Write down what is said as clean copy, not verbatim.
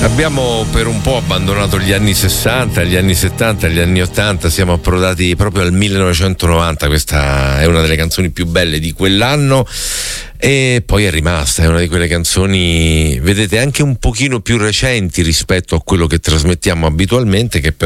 Abbiamo per un po' abbandonato gli anni 60, gli anni 70, gli anni 80, siamo approdati proprio al 1990, questa è una delle canzoni più belle di quell'anno e poi è rimasta, è una di quelle canzoni, vedete, anche un pochino più recenti rispetto a quello che trasmettiamo abitualmente, che però